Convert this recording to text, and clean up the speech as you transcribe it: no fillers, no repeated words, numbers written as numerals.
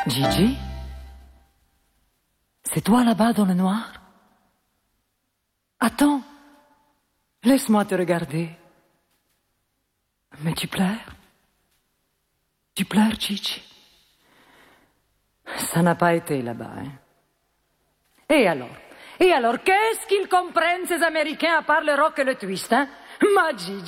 Gigi? C'est toi là-bas dans le noir? Attends, laisse-moi te regarder. Mais tu pleures? Tu pleures, Gigi? Ça n'a pas été là-bas, hein? Et alors? Et alors, qu'est-ce qu'ils comprennent, ces Américains, à part le rock et le twist, hein? Ma Gigi.